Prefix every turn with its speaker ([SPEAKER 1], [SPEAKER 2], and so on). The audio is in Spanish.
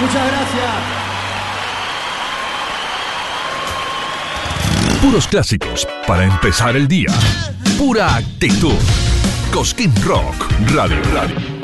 [SPEAKER 1] Muchas gracias.
[SPEAKER 2] Puros clásicos para empezar el día. Pura actitud. Cosquín Rock Radio.